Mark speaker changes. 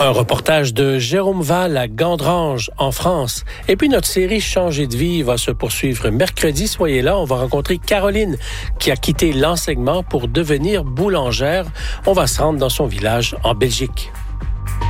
Speaker 1: Un reportage de Jérôme Val à Gandrange, en France. Et puis notre série Changer de vie va se poursuivre mercredi. Soyez là, on va rencontrer Caroline qui a quitté l'enseignement pour devenir boulangère. On va se rendre dans son village en Belgique.